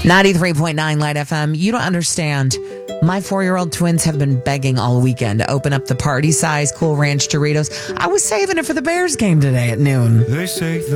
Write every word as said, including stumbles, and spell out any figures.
ninety-three point nine Light F M. You don't understand. My four-year-old twins have been begging all weekend to open up the party-size Cool Ranch Doritos. I was saving it for the Bears game today at noon. They say